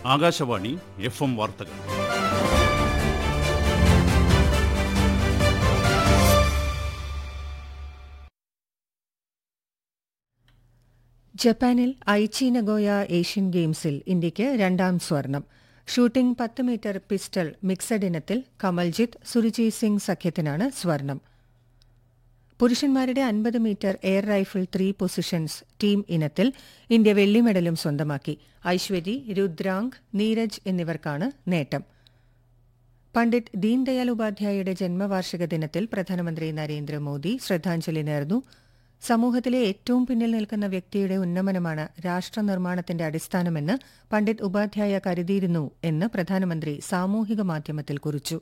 Akashvani FM വാർത്തകൾ. ജപ്പാനിൽ Aichi Nagoya Asian ഗെയിംസിൽ ഇന്ത്യയ്ക്ക് രണ്ടാം സ്വർണം. ഷൂട്ടിംഗ് 10 മീറ്റർ പിസ്റ്റൾ മിക്സഡ് ഇനത്തിൽ കമൽജിത്ത് സുരുചി സിംഗ് സഖ്യത്തിനാണ് സ്വർണം. പുരുഷന്മാരുടെ 50 metre air rifle 3 positions team ഇനത്തിൽ ഇന്ത്യ വെള്ളി മെഡലും സ്വന്തമാക്കി. ഐശ്വരി, രുദ്രാംഗ്, നീരജ് എന്നിവർക്കാണ് നേട്ടം. പണ്ഡിറ്റ് ദീൻദയാൽ ഉപാധ്യായയുടെ ജന്മവാർഷിക ദിനത്തിൽ പ്രധാനമന്ത്രി നരേന്ദ്രമോദി ശ്രദ്ധാഞ്ജലി നേർന്നു. സമൂഹത്തിലെ ഏറ്റവും പിന്നിൽ നിൽക്കുന്ന വ്യക്തിയുടെ ഉന്നമനമാണ് രാഷ്ട്രനിർമ്മാണത്തിന്റെ അടിസ്ഥാനമെന്ന് പണ്ഡിറ്റ് ഉപാധ്യായ കരുതിയിരുന്നു എന്ന് പ്രധാനമന്ത്രി സാമൂഹിക മാധ്യമത്തിൽ കുറിച്ചു.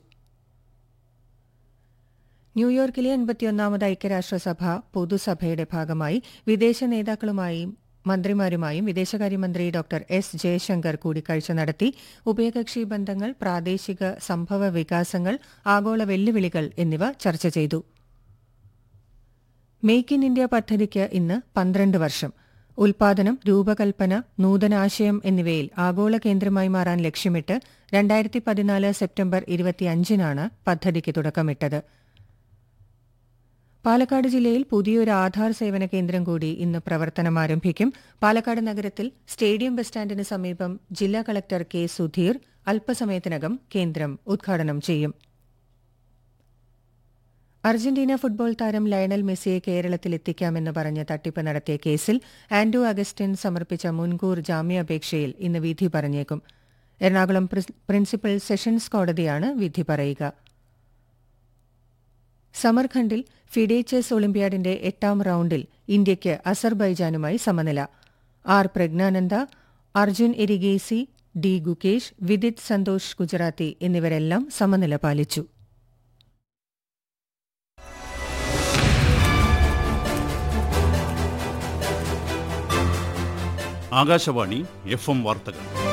ന്യൂയോർക്കിലെ 81ാമത് ഐക്യരാഷ്ട്രസഭ പൊതുസഭയുടെ ഭാഗമായി വിദേശ നേതാക്കളുമായും മന്ത്രിമാരുമായും വിദേശകാര്യമന്ത്രി ഡോക്ടർ എസ് ജയശങ്കർ കൂടിക്കാഴ്ച നടത്തി. ഉഭയകക്ഷി ബന്ധങ്ങൾ, പ്രാദേശിക സംഭവ വികാസങ്ങൾ, ആഗോള വെല്ലുവിളികൾ എന്നിവ ചർച്ച ചെയ്തു. മേക്ക് ഇൻ ഇന്ത്യ പദ്ധതിക്ക് ഇന്ന് 12 വർഷം. ഉൽപാദനം, രൂപകൽപ്പന, നൂതനാശയം എന്നിവയിൽ ആഗോള കേന്ദ്രമായി മാറാൻ ലക്ഷ്യമിട്ട് 2014 സെപ്റ്റംബർ 25-നാണ് പദ്ധതിക്ക് തുടക്കമിട്ടത്. പാലക്കാട് ജില്ലയിൽ പുതിയൊരു ആധാർ സേവന കേന്ദ്രം കൂടി ഇന്ന് പ്രവർത്തനം ആരംഭിക്കും. പാലക്കാട് നഗരത്തിൽ സ്റ്റേഡിയം ബസ് സ്റ്റാൻഡിന് സമീപം ജില്ലാ കളക്ടർ കെ സുധീർ അല്പസമയത്തിനകം കേന്ദ്രം ഉദ്ഘാടനം ചെയ്യും. അർജന്റീന ഫുട്ബോൾ താരം ലയണൽ മെസ്സിയെ കേരളത്തിലെത്തിക്കാമെന്ന് പറഞ്ഞ് തട്ടിപ്പ് നടത്തിയ കേസിൽ ആൻഡ്രൂ അഗസ്റ്റിൻ സമർപ്പിച്ച മുൻകൂർ ജാമ്യാപേക്ഷയിൽ ഇന്ന് വിധി പറഞ്ഞേക്കും. എറണാകുളം പ്രിൻസിപ്പൽ സെഷൻസ് കോടതിയാണ് വിധി പറയുക. സമർഖണ്ഡിൽ ഫിഡെ ചെസ് ഒളിമ്പ്യാഡിന്റെ 8ാം റൌണ്ടിൽ ഇന്ത്യയ്ക്ക് അസർബൈജാനുമായി സമനില. ആർ പ്രജ്ഞാനന്ദ, അർജുൻ എരിഗേസി, ഡി ഗുകേഷ്, വിദിത് സന്തോഷ് ഗുജറാത്തി എന്നിവരെല്ലാം സമനില പാലിച്ചു. ആകാശവാണി FM വാർത്തകൾ.